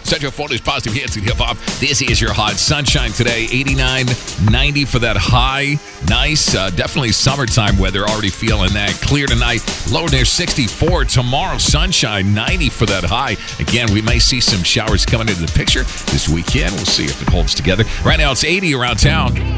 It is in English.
Central Florida's positive hits and hip-hop. This is your hot sunshine today. 89, 90 for that high. Nice. Definitely summertime weather. Already feeling that. Clear tonight. Low near 64. Tomorrow, sunshine. 90 for that high. Again, we may see some showers coming into the picture this weekend. We'll see if it holds together. Right now, it's 80 around town.